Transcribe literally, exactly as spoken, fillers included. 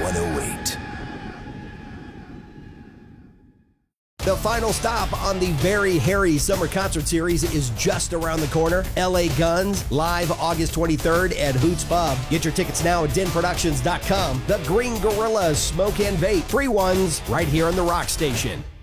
one oh eight. The final stop on the Very Hairy Summer Concert Series is just around the corner. L A Guns, live August twenty-third at Hoots Pub. Get your tickets now at den productions dot com. The Green Gorilla Smoke and Vape. Free ones right here on the Rock Station.